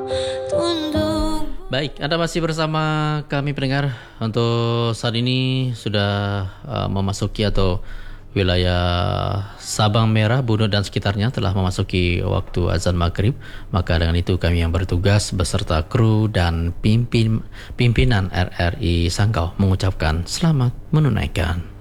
Baik, Anda masih bersama kami pendengar. Untuk saat ini sudah memasuki atau wilayah Sabang Merah, Bunut dan sekitarnya telah memasuki waktu azan maghrib. Maka dengan itu kami yang bertugas beserta kru dan pimpinan RRI Sanggau mengucapkan selamat menunaikan.